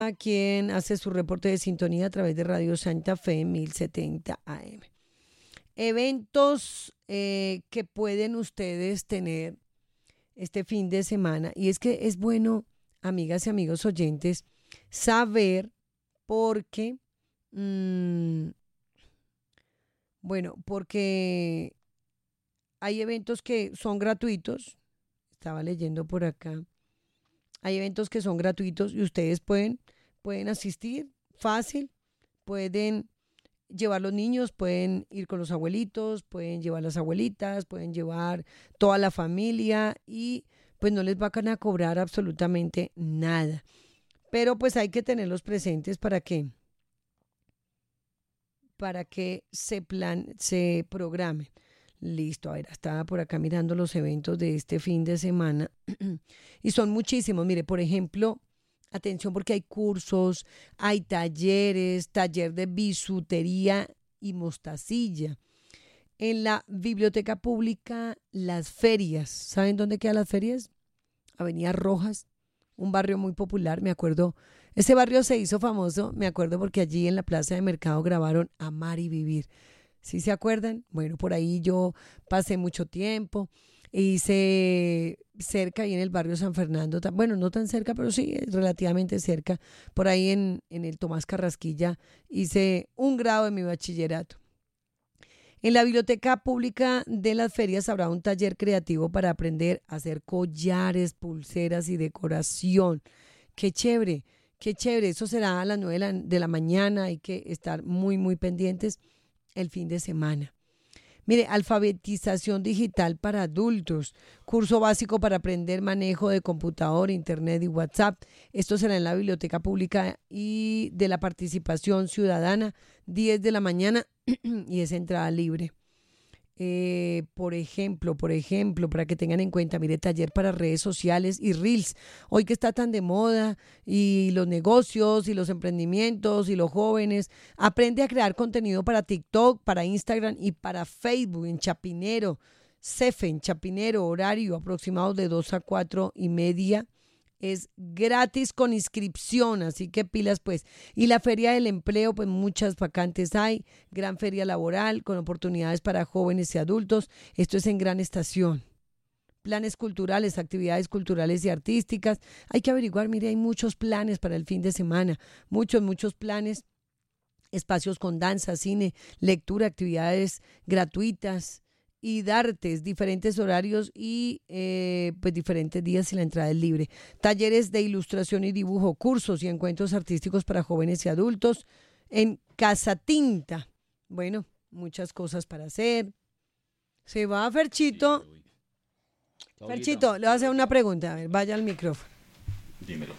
a quien hace su reporte de sintonía a través de Radio Santa Fe 1070 AM. Eventos que pueden ustedes tener este fin de semana. Y es que es bueno, amigas y amigos oyentes, saber porque, porque hay eventos que son gratuitos. Estaba leyendo por acá. Hay eventos que son gratuitos y ustedes pueden asistir fácil, pueden llevar los niños, pueden ir con los abuelitos, pueden llevar las abuelitas, pueden llevar toda la familia y pues no les van a cobrar absolutamente nada. Pero pues hay que tenerlos presentes para que se programen. Listo, a ver, estaba por acá mirando los eventos de este fin de semana y son muchísimos. Mire, por ejemplo, atención porque hay cursos, hay talleres, taller de bisutería y mostacilla. En la biblioteca pública, las ferias. ¿Saben dónde quedan las ferias? Avenida Rojas, un barrio muy popular, me acuerdo. Ese barrio se hizo famoso, me acuerdo porque allí en la plaza de mercado grabaron Amar y Vivir. ¿Sí se acuerdan? Bueno, por ahí yo pasé mucho tiempo, hice cerca ahí en el barrio San Fernando, bueno, no tan cerca, pero sí, relativamente cerca, por ahí en el Tomás Carrasquilla, hice un grado de mi bachillerato. En la biblioteca pública de las ferias habrá un taller creativo para aprender a hacer collares, pulseras y decoración. ¡Qué chévere! ¡Qué chévere! Eso será a las 9 de la mañana, hay que estar muy, muy pendientes el fin de semana. Mire, alfabetización digital para adultos, curso básico para aprender manejo de computador, internet y WhatsApp. Esto será en la biblioteca pública y de la participación ciudadana, 10 de la mañana y es entrada libre. Por ejemplo, para que tengan en cuenta, mire, taller para redes sociales y Reels. Hoy que está tan de moda y los negocios y los emprendimientos y los jóvenes, aprende a crear contenido para TikTok, para Instagram y para Facebook en Chapinero, CEFE en Chapinero, horario aproximado de 2 a 4:30. Es gratis con inscripción, así que pilas pues. Y la Feria del Empleo, pues muchas vacantes hay, gran feria laboral con oportunidades para jóvenes y adultos. Esto es en Gran Estación. Planes culturales, actividades culturales y artísticas. Hay que averiguar, mire, hay muchos planes para el fin de semana, muchos planes. Espacios con danza, cine, lectura, actividades gratuitas y dartes, diferentes horarios y pues diferentes días y la entrada es libre. Talleres de ilustración y dibujo, cursos y encuentros artísticos para jóvenes y adultos en Casa Tinta. Bueno, muchas cosas para hacer. Se va Ferchito. Ferchito, le voy a hacer una pregunta. A ver, vaya al micrófono. Dímelo.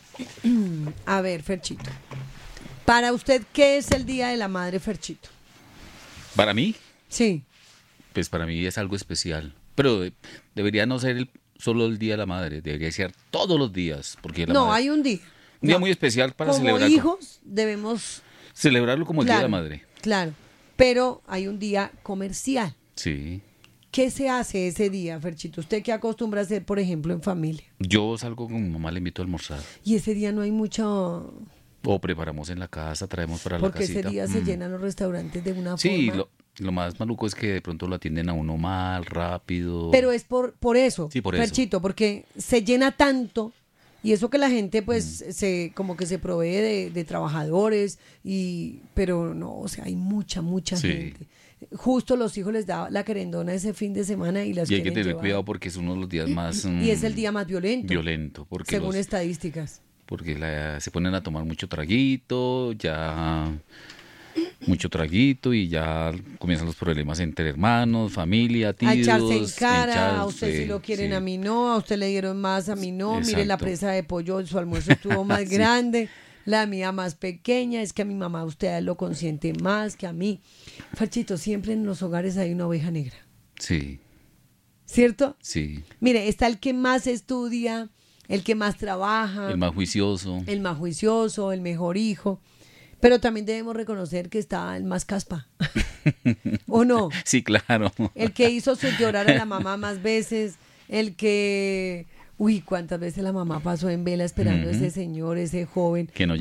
A ver, Ferchito. Para usted, ¿qué es el Día de la Madre, Ferchito? ¿Para mí? Sí. Pues para mí es algo especial, pero debería no ser solo el Día de la Madre, debería ser todos los días, porque Hay un día. Un día muy especial para celebrar. Como hijos debemos celebrarlo como el Día de la Madre. Claro, pero hay un día comercial. Sí. ¿Qué se hace ese día, Ferchito? ¿Usted qué acostumbra a hacer, por ejemplo, en familia? Yo salgo con mi mamá, le invito a almorzar. Y ese día no hay mucho... O preparamos en la casa, traemos para la casita. Porque ese día se llenan los restaurantes de una forma... Sí, lo más maluco es que de pronto lo atienden a uno mal, rápido. Pero es por eso, sí, por Ferchito, eso. Porque se llena tanto y eso que la gente pues como que se provee de trabajadores, pero no, o sea, hay mucha sí. gente. Justo los hijos les da la querendona ese fin de semana y las Y hay que quieren tener llevar. cuidado porque es uno de los días más... y es el día más violento. Violento. Según estadísticas. Porque se ponen a tomar mucho traguito, mucho traguito y ya comienzan los problemas entre hermanos, familia, tíos. A echarse en cara, a usted si lo quieren, sí. a mí no, a usted le dieron más, a mí no. Exacto. Mire, la presa de pollo, su almuerzo estuvo más sí. grande, la mía más pequeña, es que a mi mamá usted lo consiente más que a mí. Ferchito, siempre en los hogares hay una oveja negra. Sí. ¿Cierto? Sí. Mire, está el que más estudia, el que más trabaja. El más juicioso. El más juicioso, el mejor hijo. Pero también debemos reconocer que está el más caspa. ¿O no? Sí, claro. El que hizo llorar a la mamá más veces, el que Uy, cuántas veces la mamá pasó en vela esperando a Ujú. ese señor, ese joven. Que no